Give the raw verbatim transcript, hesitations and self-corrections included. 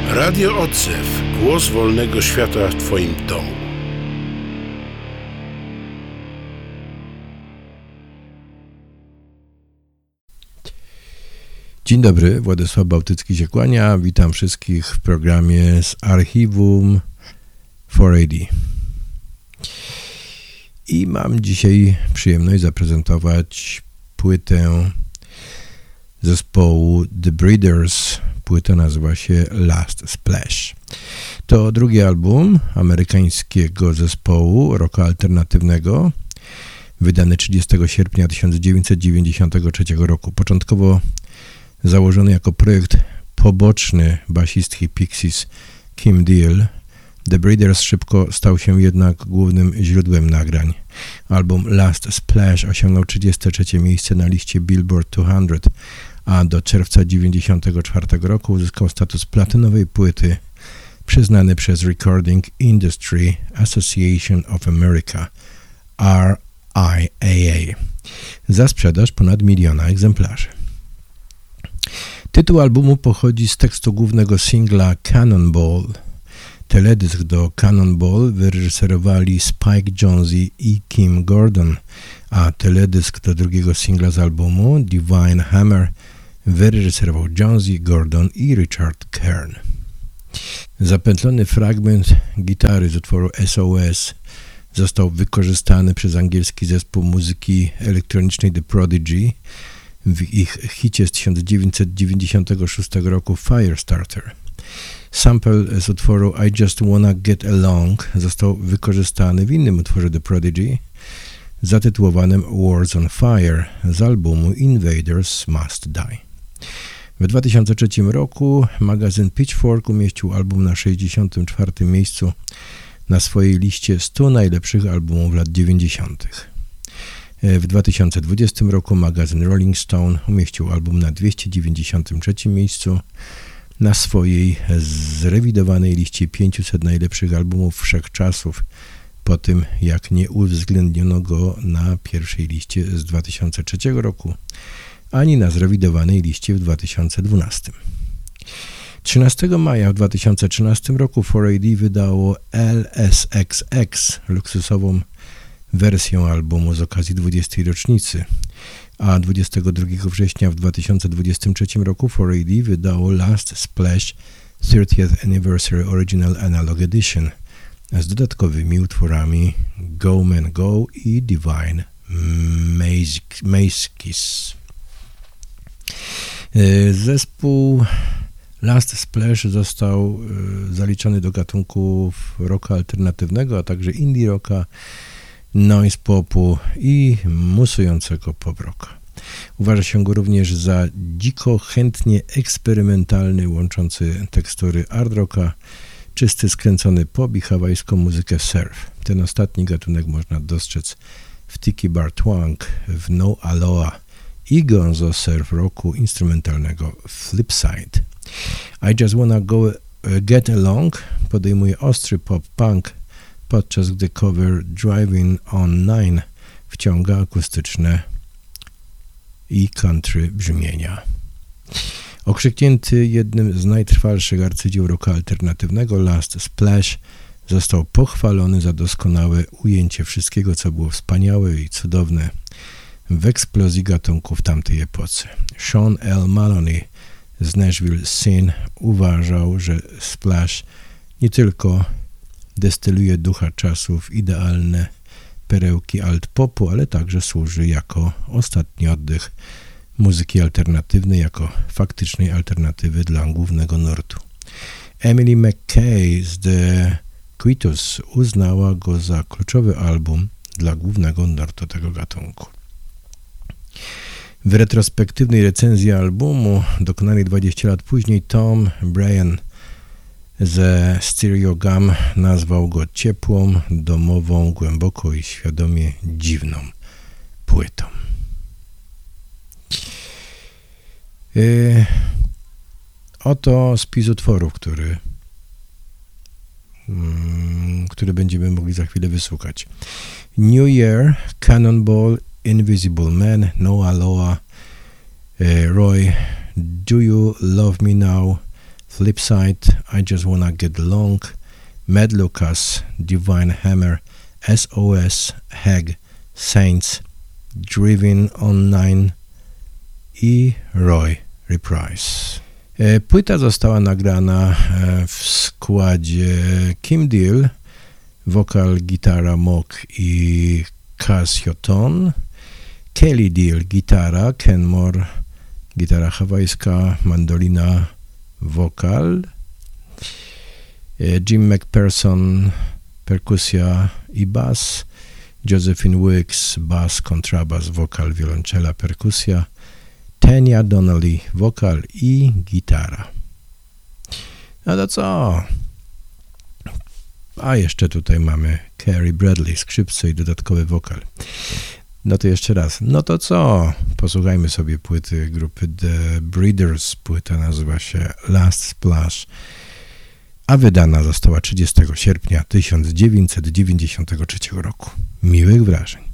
Radio Odzew. Głos wolnego świata w Twoim domu. Dzień dobry, Władysław Bałtycki się kłania. Witam wszystkich w programie z Archiwum cztery A D. I mam dzisiaj przyjemność zaprezentować płytę zespołu The Breeders. Płyta nazywa się Last Splash. To drugi album amerykańskiego zespołu rocka alternatywnego, wydany trzydziestego sierpnia tysiąc dziewięćset dziewięćdziesiątego trzeciego roku. Początkowo założony jako projekt poboczny basistki Pixies Kim Deal, The Breeders szybko stał się jednak głównym źródłem nagrań. Album Last Splash osiągnął trzydzieste trzecie miejsce na liście Billboard dwieście, a do czerwca dziewięćdziesiątego czwartego roku uzyskał status platynowej płyty przyznany przez Recording Industry Association of America R I A A za sprzedaż ponad miliona egzemplarzy. Tytuł albumu pochodzi z tekstu głównego singla Cannonball. Teledysk do Cannonball wyreżyserowali Spike Jonze i Kim Gordon, a teledysk do drugiego singla z albumu Divine Hammer wyreżyserował Jonze, Gordon i Richard Kern. Zapętlony fragment gitary z utworu S O S został wykorzystany przez angielski zespół muzyki elektronicznej The Prodigy w ich hicie z tysiąc dziewięćset dziewięćdziesiątego szóstego roku Firestarter. Sample z utworu I Just Wanna Get Along został wykorzystany w innym utworze The Prodigy zatytułowanym Wars on Fire z albumu Invaders Must Die. W dwa tysiące trzecim roku magazyn Pitchfork umieścił album na sześćdziesiątym czwartym miejscu na swojej liście stu najlepszych albumów lat dziewięćdziesiątych. W dwa tysiące dwudziestym roku magazyn Rolling Stone umieścił album na dwieście dziewięćdziesiątym trzecim miejscu na swojej zrewidowanej liście pięciuset najlepszych albumów wszechczasów, po tym jak nie uwzględniono go na pierwszej liście z dwa tysiące trzeciego roku, ani na zrewidowanej liście w dwa tysiące dwunastym. trzynastego maja w dwa tysiące trzynastym roku cztery A D wydało L S X X, luksusową wersję albumu z okazji dwudziestej rocznicy, a dwudziestego drugiego września w dwa tysiące dwudziestym trzecim roku cztery A D wydało Last Splash thirtieth Anniversary Original Analog Edition z dodatkowymi utworami Go Man Go i Divine Maskis. Zespół Last Splash został zaliczony do gatunków rocka alternatywnego, a także indie rocka, noise popu i musującego pop rocka. Uważa się go również za dziko, chętnie eksperymentalny, łączący tekstury hard rocka, czysty, skręcony pop i hawajską muzykę surf. Ten ostatni gatunek można dostrzec w Tiki Bar Twang, w No Aloha i gonzo surf rocku instrumentalnego Flipside. I Just Wanna Go Get Along podejmuje ostry pop-punk, podczas gdy cover Driving on Nine wciąga akustyczne i country brzmienia. Okrzyknięty jednym z najtrwalszych arcydzieł rocka alternatywnego, Last Splash został pochwalony za doskonałe ujęcie wszystkiego, co było wspaniałe i cudowne w eksplozji gatunków w tamtej epoce. Sean L. Maloney z Nashville Scene uważał, że Splash nie tylko destyluje ducha czasów, idealne perełki alt-popu, ale także służy jako ostatni oddech muzyki alternatywnej, jako faktycznej alternatywy dla głównego nurtu. Emily McKay z The Quitus uznała go za kluczowy album dla głównego nurtu tego gatunku. W retrospektywnej recenzji albumu, dokonanej dwadzieścia lat później, Tom Bryan ze Stereogum nazwał go ciepłą, domową, głęboko i świadomie dziwną płytą. Yy, oto spis utworów, który, yy, który będziemy mogli za chwilę wysłuchać. New Year, Cannonball, Invisible Man, No Aloha, yy, Roy, Do You Love Me Now, Flipside, I Just Wanna Get Along, Mad Lucas, Divine Hammer, S O S, Hag, Saints, Driven on Nine i Roy Reprise. Płyta została nagrana w składzie Kim Deal, wokal, gitara, Moog i Casio Tone, Kelly Deal, gitara, Kenmore, gitara hawajska, mandolina, wokal, Jim McPherson, perkusja i bas, Josephine Wicks, bas, kontrabas, wokal, wiolonczela, perkusja, Tanya Donnelly, wokal i gitara. No to co? A jeszcze tutaj mamy Carrie Bradley, skrzypce i dodatkowy wokal. No to jeszcze raz. No to co? Posłuchajmy sobie płyty grupy The Breeders. Płyta nazywa się Last Splash, a wydana została trzydziestego sierpnia tysiąc dziewięćset dziewięćdziesiątego trzeciego roku. Miłych wrażeń.